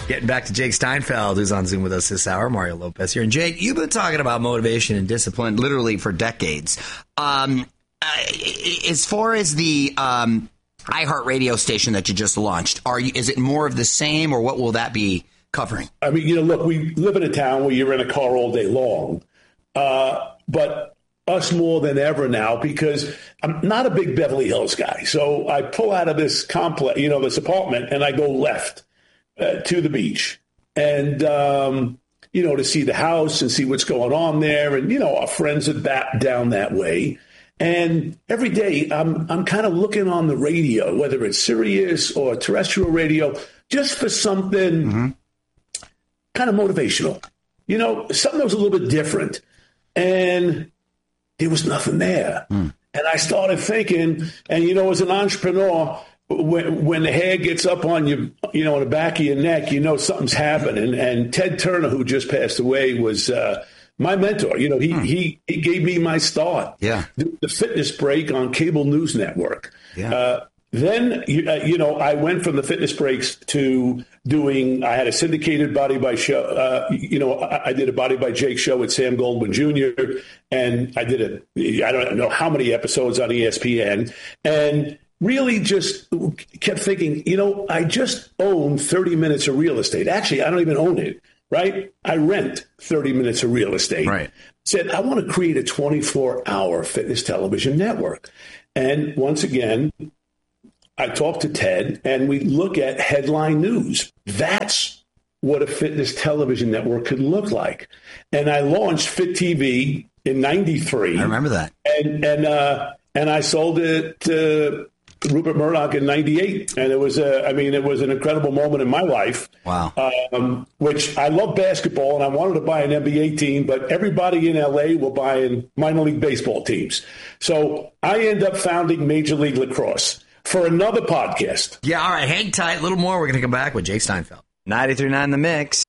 Getting back to Jake Steinfeld, who's on Zoom with us this hour. Mario Lopez here. And Jake, you've been talking about motivation and discipline literally for decades. As far as the iHeartRadio station that you just launched, is it more of the same, or what will that be covering? I mean, look, we live in a town where you're in a car all day long, but us more than ever now, because I'm not a big Beverly Hills guy. So I pull out of this complex, this apartment, and I go left to the beach, and to see the house and see what's going on there, and our friends are down that way. And every day I'm kind of looking on the radio, whether it's Sirius or terrestrial radio, just for something kind of motivational, something that was a little bit different. And there was nothing there. And I started thinking, and as an entrepreneur, when the hair gets up on you, on the back of your neck, something's happening. And Ted Turner, who just passed away, was my mentor. He gave me my start. Yeah. The Fitness Break on Cable News Network. Yeah. Then, I went from the Fitness Breaks to I had a syndicated Body by show. I did a Body by Jake show with Sam Goldwyn Jr. And I did I don't know how many episodes on ESPN, and really just kept thinking, I just own 30 minutes of real estate. Actually, I don't even own it, right? I rent 30 minutes of real estate. Right. Said, I want to create a 24-hour fitness television network. And once again, I talked to Ted, and we look at headline news. That's what a fitness television network could look like. And I launched Fit TV in '93. I remember that. And I sold it to Rupert Murdoch in '98. And it was an incredible moment in my life. Wow. Which I love basketball, and I wanted to buy an NBA team, but everybody in LA were buying minor league baseball teams. So I end up founding Major League Lacrosse for another podcast. Yeah, all right. Hang tight. A little more. We're going to come back with Jake Steinfeld. 93.9 The Mix.